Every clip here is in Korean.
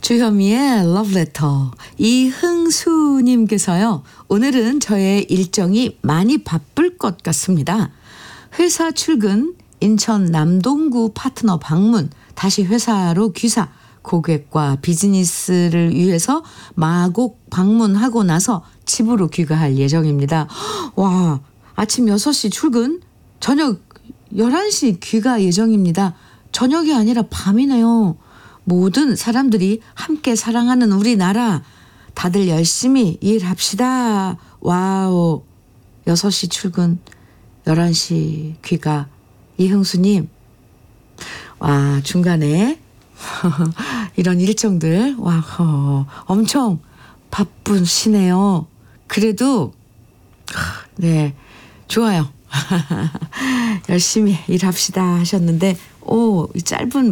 주현미의 러브레터. 이흥수님께서요. 오늘은 저의 일정이 많이 바쁠 것 같습니다. 회사 출근, 인천 남동구 파트너 방문, 다시 회사로 귀사, 고객과 비즈니스를 위해서 마곡 방문하고 나서 집으로 귀가할 예정입니다. 와, 아침 6시 출근, 저녁 11시 귀가 예정입니다. 저녁이 아니라 밤이네요. 모든 사람들이 함께 사랑하는 우리나라, 다들 열심히 일합시다. 와우. 6시 출근, 11시 귀가. 이흥수님, 와, 중간에 이런 일정들, 와, 엄청 바쁘시네요. 그래도, 네, 좋아요. 열심히 일합시다 하셨는데, 이 짧은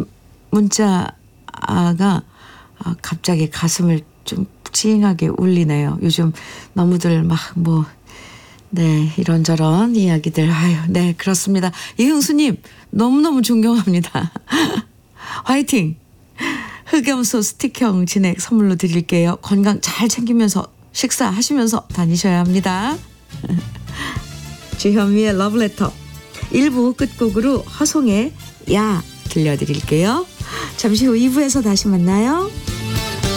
문자가 갑자기 가슴을 좀 찡하게 울리네요. 요즘 너무들 네, 이런저런 이야기들. 네, 그렇습니다. 이흥수님, 너무너무 존경합니다. 화이팅! 흑염소 스틱형 진액 선물로 드릴게요. 건강 잘 챙기면서 식사하시면서 다니셔야 합니다. 주현미의 러브레터 1부 끝곡으로 허송의 야 들려드릴게요. 잠시 후 2부에서 다시 만나요.